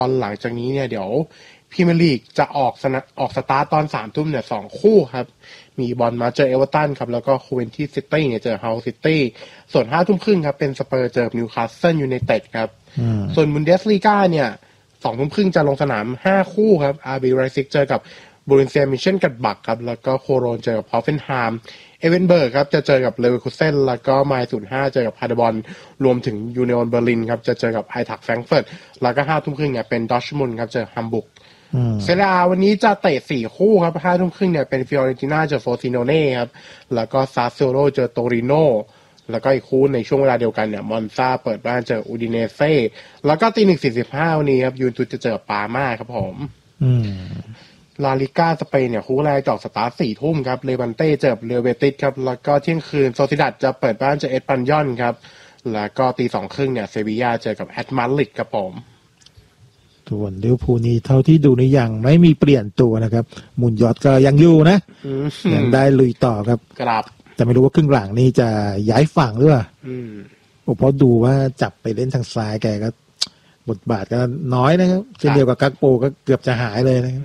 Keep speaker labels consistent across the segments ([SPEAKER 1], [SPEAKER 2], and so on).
[SPEAKER 1] ตอนหลังจากนี้เนี่ยเดี๋ยวพรีเมียร์ลีกจะออกสตาร์ตตอน3 ทุ่มเนี่ย2 คู่ครับมีบอลมาเจอเอเวอร์ตันครับแล้วก็โคเวนที่ซิตี้เนี่ยเจอเฮาซิตี้ส่วน5 ทุ่มครึ่งครับเป็นสเปอร์เจอนิวคาสเซิลยูไนเต็ดครับส่วนบุนเดสลีกาเนี่ย2 ทุ่มครึ่งจะลงสนาม5 คู่ครับอาร์บีไลซิกเจอกับบูรินเซียมิเชนกัดบักครับแล้วก็โคโรนเจอกับฮอฟเฟนไฮม์เอเวนเบิร์กครับจะเจอกับเลเวอร์คูเซนแล้วก็ไมล์05เจอกับพาเดบอนรวมถึงยูเนียนเบอร์ลินครับจะเจอกับไอทักแฟรงก์เฟิร์ตแล้วก็5 ทุ่มครึ่งเนี่ยเป็นดอร์ทมุนด์ครับเจอฮัมบุร์กเซเรียวันนี้จะเตะ4 คู่ครับ5 ทุ่มครึ่งเนี่ยเป็นฟิออเรนติน่าเจอโฟซิโนเน่ครับแล้วก็ซาสโซโรเจอโตริโนแล้วก็อีกคู่ในช่วงเวลาเดียวกันเนี่ยมอนซาเปิดบ้านเจออูดิเนเซ่แล้วก็ตี 1:45 วันนี้ครับยูเวนตุสจะเจอปาร์มาครับผมลาลิก้าสเปนเนี่ยคู่แรกจอกสตาร์ท4 ทุ่มครับเลวันเต้เจอเรอัลเบติสครับแล้วก็เที่ยงคืนโซซิดัดจะเปิดบ้านเจอเอสปันยอนครับแล้วก็ตี 2:30เนี่ยเซบีย่าเจอกับแอตมาดริดครับผม
[SPEAKER 2] ส่วนลิเวอร์พูลนี่เท่าที่ดูนี่ยังไม่มีเปลี่ยนตัวนะครับมุนยอดก็ยังอยู่นะยังได้ลุยต่อครับ
[SPEAKER 1] ครับ
[SPEAKER 2] แต่ไม่รู้ว่าครึ่งหลังนี่จะย้ายฝั่งหรือเปล่าเพราะดูว่าจับไปเล่นทางซ้ายแกก็บทบาทก็น้อยนะครับเช่นเดียวกับกักโปก็เกือบจะหายเลยนะครับ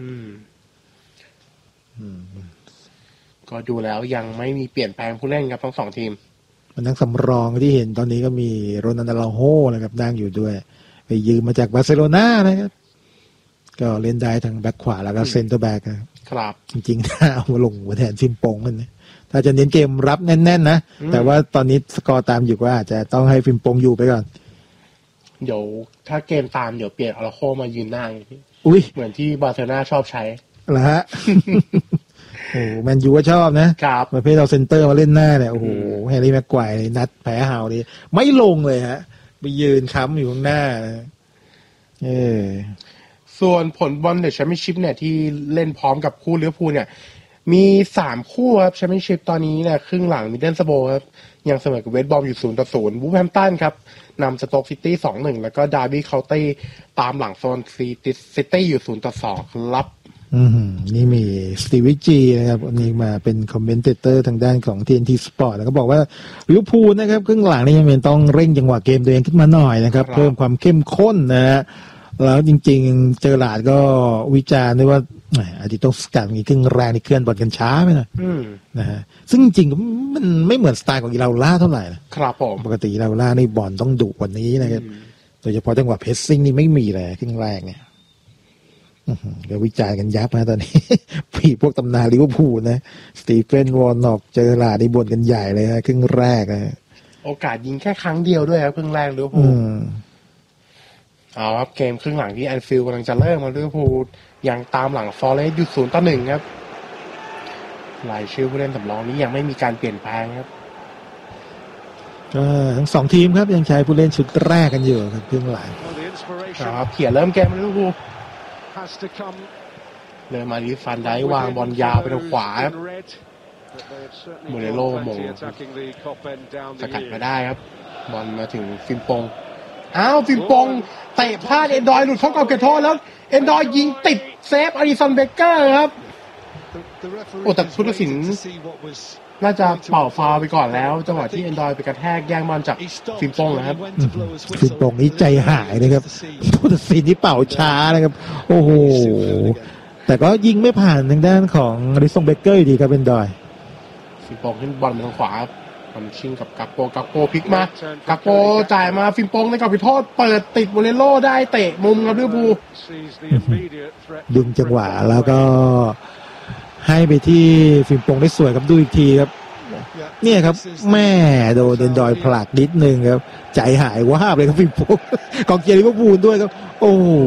[SPEAKER 1] ก็ดูแล้วยังไม่มีเปลี่ยนแปลงผู้เล่นครับทั้ง2 ทีม
[SPEAKER 2] มันทั้งสำรองที่เห็นตอนนี้ก็มีโรนัลโดโฮนะครับนั่งอยู่ด้วยไปยืมมาจากบาร์เซโลนานะครับก็เล่นได้ทั้งแบ็คขวาแล้วก็เซนเตอร์แบ็ค
[SPEAKER 1] ครับ
[SPEAKER 2] จริงๆถ้าเอามาลงหัวแทนฟิมปงมันถ้าจะเน้นเกมรับแน่นๆนะแต่ว่าตอนนี้สกอร์ตามอยู่ว่าอาจจะต้องให้ฟิมปงอยู่ไปก่อน
[SPEAKER 1] เดี๋ยวถ้าเกมตามเดี๋ยวเปลี่ยนอาราโคมายืนหน้าเหมือนที่บาร์เซโลนาชอบใช้
[SPEAKER 2] เหรอฮะโอ้แมนยูก็ชอบนะครับประเภทเราเซนเตอร์มาเล่นหน้าเนี่ยโอ้โหแฮร์รี่แม็กไกวร์นัดแพ้เฮานี่ไม่ลงเลยฮะไปยืนค้ำอยู่ข้างหน้า
[SPEAKER 1] ส่วนผลบอลเดอะแชมเปี้ยนชิพเนี่ยที่เล่นพร้อมกับคู่ลิเวอร์พูลเนี่ยมี3 คู่ครับแชมเปี้ยนชิพตอนนี้เนี่ยครึ่งหลังมิดเดิลสโบว์ครับยังเสมอกับเวสต์บรอมอยู่0-0วูล์ฟแฮมป์ตันครับนำสโต๊กซิตี้ 2-1 แล้วก็ดาร์บี้เคานตี้ตามหลังโซนซิตี้อยู่0-2ครับ
[SPEAKER 2] นี่มีสตีวิจีนะครับวันนี้มาเป็นคอมเมนเตอร์ทางด้านของ TNT Sport แล้วก็บอกว่าลิเวอร์พูลนะครับครึ่งหลังนี่ยังต้องเร่งจังหวะเกมตัวเองขึ้นมาหน่อยนะครับเพิ่มความเข้มข้นนะฮะแล้วจริงๆเจอหลาดก็วิจารณ์ด้วยว่าอาจจะต้องสกัดมีครึ่งแรงในเคลื่อนบอลกันช้าไหมนะฮะซึ่งจริงๆมันไม่เหมือนสไตล์ของอีลาล่าเท่าไหร่
[SPEAKER 1] นะครับผม
[SPEAKER 2] ปกติอีลาล่านี่บอลต้องดุกว่านี้นะครับโดยเฉพาะจังหวะเพสซิ่งนี่ไม่มีเลยครึ่งแรกเนี่ยก็วิจารณ์กันยับนะตอนนี้พี่พวกตำนานลิเวอร์พูลนะสตีเฟนวอร์น็อกเจอหลาดนี่บ่นกันใหญ่เลยนะครึ่งแรกนะ
[SPEAKER 1] โอกาสยิงแค่ครั้งเดียวด้วยครับครึ่งแรกลิเวอร์พูลเอาครับเกมครึ่งหลังที่แอนฟิลด์กำลังจะเริ่มมาลิเวอร์พูลยังตามหลังฟอเรสต์อยู่0-1ครับรายชื่อผู้เล่นสำรองนี้ยังไม่มีการเปลี่ยนแปลงครับ
[SPEAKER 2] ก็ทั้ง2 ทีมครับยังใช้ผู้เล่นชุดแรกกันอยู่ครับครึ่งหลัง
[SPEAKER 1] ครับเขี่ยเริ่มเกมลิเวอร์พูลเลยมาดิฟันได้วางบอลยาวไปทางขวาครับโมเรโลมงสกัดมาได้ครับบอลมาถึงฟิมปงฟิมปงเตะพลาดเอนดอยหลุดเข้ากับเขตโทษแล้วเอนดอยยิงติดเซฟอาริสันเบเกอร์ครับแต่ผู้ตัดสินน่าจะเป่าฟาวล์ไปก่อนแล้วจังหวะที่เอนดอยไปกระแทกแย่งบอลจากฟิมปงนะครับ
[SPEAKER 2] ฟิมปงนี่ใจหายนะครับผู้ตัดสินที่เป่าช้านะครับโอ้โหแต่ก็ยิงไม่ผ่านทางด้านของอาริสันเบเกอร์ดีครับเอนดอย
[SPEAKER 1] ฟิมปงขึ้นบอลมาทางขวามันชิงกับกักโปพลิกมากักโปจ่ายมาฟิมปงในกับพิโทษเปิดติดโมเรโลได้เตะมุมครับลิเวอร์พูล
[SPEAKER 2] ดึงจังหวะแล้วก็ให้ไปที่ฟิมปงได้สวยครับดูอีกทีครับเนี่ยครับแม่โดนเดนดอยผลักนิดนึงครับใจหายว่าบเลยครับฟิมปงกองเชียร์ลิเวอร์พูลด้วยครับโอ้โห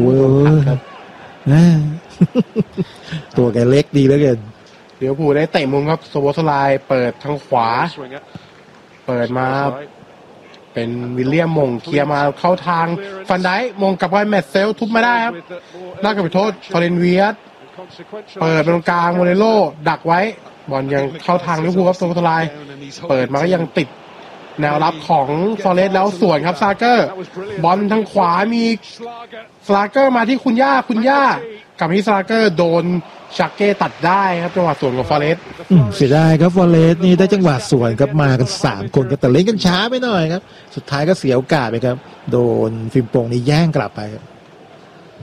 [SPEAKER 2] ตัวแกเล็กดีเหลือเกิน
[SPEAKER 1] ลิเวอร์พูลได้เตะมุมครับโซโบสไลเปิดทางขวาเปิดมาเป็นวิลเลียมมงเคลียร์มาเข้าทางฟันไดมงกับไว้แมตเซลทุบไม่ได้ครับน่าจะไปโทษฟอเรนเวียสเปิดตรงกลางโมเรโลดักไว้บอลยังเข้าทางลิเวอร์พูลครับโซโบสไลเปิดมาก็ยังติดแนวรับของฟอเรสต์แล้วสวนครับซาเกอร์บอลทางขวามีสลาเกอร์มาที่คุณย่ากับที่สลาเกอร์โดนชักเก้ตัดได้ครับจังหวะสวนของฟอเรสต์
[SPEAKER 2] เสียดายครับฟอเรสต์นี่ได้จังหวะสวนครับมากัน3 คนก็แต่เล่นกันช้าไปหน่อยครับสุดท้ายก็เสียโอกาสไปครับโดนฟิมปงนี่แย่งกลับไปครับ